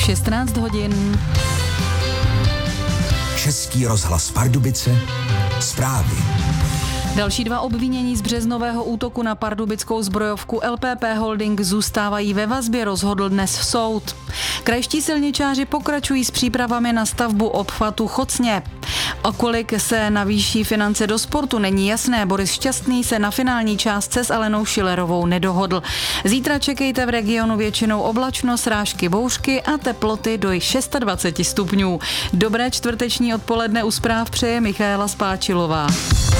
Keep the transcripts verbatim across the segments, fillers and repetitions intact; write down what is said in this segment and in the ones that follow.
šestnáct hodin. Český rozhlas Pardubice, zprávy. Další dva obvinění z březnového útoku na pardubickou zbrojovku L P P Holding zůstávají ve vazbě, rozhodl dnes soud. Krajští silničáři pokračují s přípravami na stavbu obchvatu Chocně. O kolik se navýší finance do sportu, není jasné. Boris Šťastný se na finální částce s Alenou Schillerovou nedohodl. Zítra čekejte v regionu většinou oblačno, srážky, bouřky a teploty do dvacet šest stupňů. Dobré čtvrteční odpoledne u zpráv přeje Michaela Spáčilová.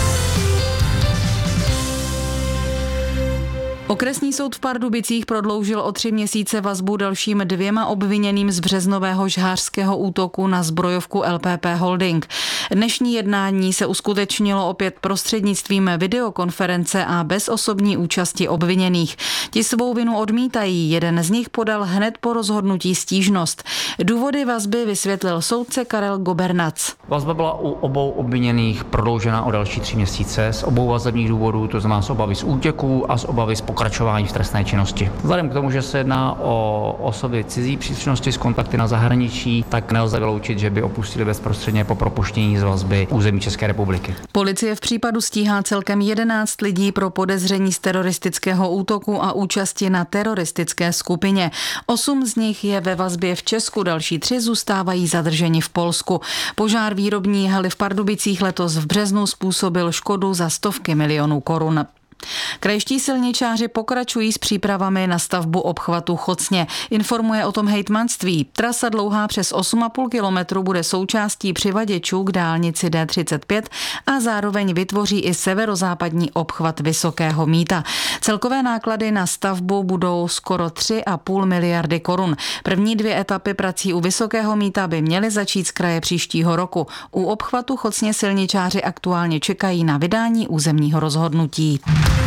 Okresní soud v Pardubicích prodloužil o tři měsíce vazbu dalším dvěma obviněným z březnového žhářského útoku na zbrojovku L P P Holding. Dnešní jednání se uskutečnilo opět prostřednictvím videokonference a bez osobní účasti obviněných. Ti svou vinu odmítají, jeden z nich podal hned po rozhodnutí stížnost. Důvody vazby vysvětlil soudce Karel Gobernac. Vazba byla u obou obviněných prodloužena o další tři měsíce z obou vazebních důvodů, to znamená z obavy z útěků a z obavy z pokračování v trestné činnosti. Vzhledem k tomu, že se jedná o osoby cizí příslušnosti s kontakty na zahraničí, tak nelze vyloučit, že by opustili bezprostředně po propuštění z vazby území České republiky. Policie v případu stíhá celkem jedenáct lidí pro podezření z teroristického útoku a účasti na teroristické skupině. Osm z nich je ve vazbě v Česku, další tři zůstávají zadrženi v Polsku. Požár výrobní haly v Pardubicích letos v březnu způsobil škodu za stovky milionů korun. Krajští silničáři pokračují s přípravami na stavbu obchvatu Chocně. Informuje o tom hejtmanství. Trasa dlouhá přes osm a půl kilometru bude součástí přivaděčů k dálnici D třicet pět a zároveň vytvoří i severozápadní obchvat Vysokého Mýta. Celkové náklady na stavbu budou skoro tři a půl miliardy korun. První dvě etapy prací u Vysokého Mýta by měly začít z kraje příštího roku. U obchvatu Chocně silničáři aktuálně čekají na vydání územního rozhodnutí.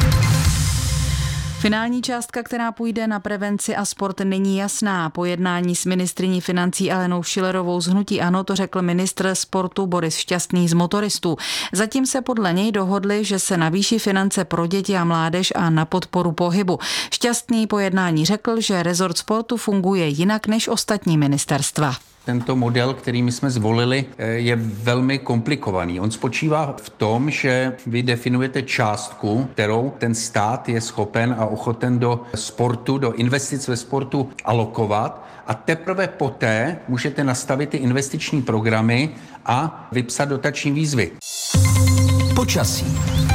Finální částka, která půjde na prevenci a sport, není jasná. Po jednání s ministryní financí Alenou Schillerovou z hnutí ANO to řekl ministr sportu Boris Šťastný z motoristů. Zatím se podle něj dohodli, že se navýší finance pro děti a mládež a na podporu pohybu. Šťastný po jednání řekl, že rezort sportu funguje jinak než ostatní ministerstva. Tento model, který my jsme zvolili, je velmi komplikovaný. On spočívá v tom, že vy definujete částku, kterou ten stát je schopen a ochoten do sportu, do investic ve sportu alokovat, a teprve poté můžete nastavit ty investiční programy a vypsat dotační výzvy. Počasí.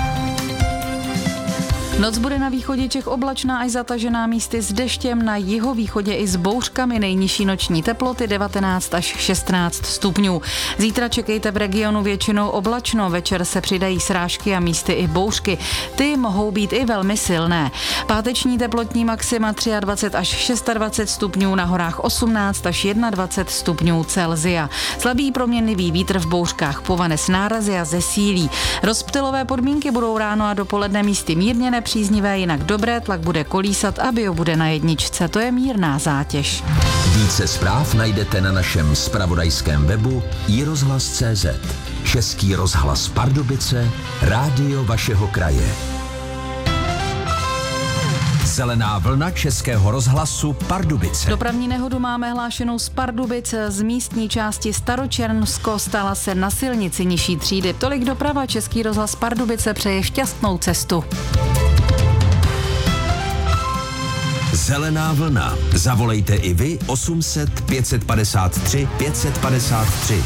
Noc bude na východě Čech oblačná až zatažená, místy s deštěm, na jihovýchodě i s bouřkami, nejnižší noční teploty devatenáct až šestnáct stupňů. Zítra čekejte v regionu většinou oblačno, večer se přidají srážky a místy i bouřky. Ty mohou být i velmi silné. Páteční teplotní maxima dvacet tři až dvacet šest stupňů, na horách osmnáct až dvacet jedna stupňů Celsia. Slabý proměnlivý vítr v bouřkách povane s nárazy a zesílí. Rozptylové podmínky budou ráno a dopoledne místy mírně příznivé, jinak dobré, tlak bude kolísat a bio bude na jedničce, to je mírná zátěž. Více zpráv najdete na našem zpravodajském webu i rozhlas tečka cé zet. Český rozhlas Pardubice, rádio vašeho kraje. Zelená vlna Českého rozhlasu Pardubice. Dopravní nehodu máme hlášenou z Pardubic. Z místní části Staročernsko stala se na silnici nižší třídy. Tolik doprava. Český rozhlas Pardubice přeje šťastnou cestu. Zelená vlna. Zavolejte i vy osm set pět padesát tři pět padesát tři.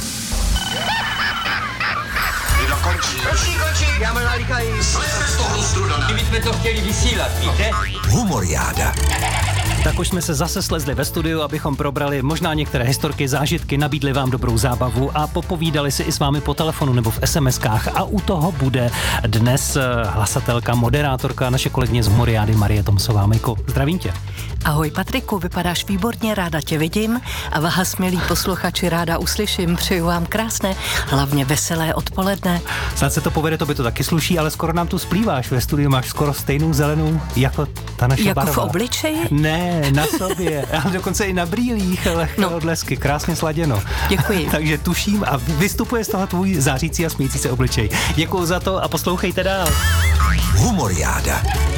Končí. Končí, končí. Já mám nalíkají. Slezme z toho strudana. My jsme to chtěli vysílat, víte? Humoriáda. Tak už jsme se zase slezli ve studiu, abychom probrali možná některé historky, zážitky, nabídli vám dobrou zábavu a popovídali si i s vámi po telefonu nebo v es em eskách. A u toho bude dnes hlasatelka, moderátorka, naše kolegyně z Humoriády Marie Tomsová. Majko, zdravím tě. Ahoj Patriku, vypadáš výborně, ráda tě vidím a vás, milí posluchači, ráda uslyším. Přeju vám krásné, hlavně veselé odpoledne. Snad se to povede, to by to taky sluší, ale skoro nám tu splýváš. Ve studiu máš skoro stejnou zelenou jako ta naše jako barva. Jako v obličeji? Ne, na sobě. A dokonce i na brýlích lehké no. odlesky. Krásně sladěno. Děkuji. Takže tuším a vystupuje z toho tvůj zářící a smíjící se obličej. Děkuju za to a poslouchejte dál. Humoriáda.